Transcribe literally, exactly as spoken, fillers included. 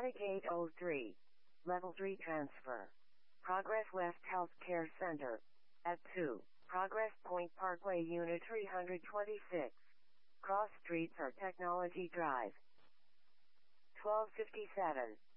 Attic eight oh three. Level three transfer. Progress West Healthcare Center. At two. Progress Point Parkway Unit three twenty-six. Cross Streets or Technology Drive. twelve fifty-seven.